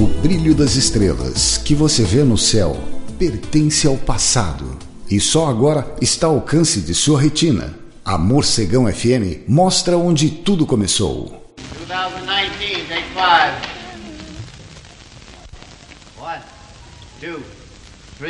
O brilho das estrelas que você vê no céu pertence ao passado e só agora está ao alcance de sua retina. A Morcegão FM mostra onde tudo começou. 2019, take 5. 1, 2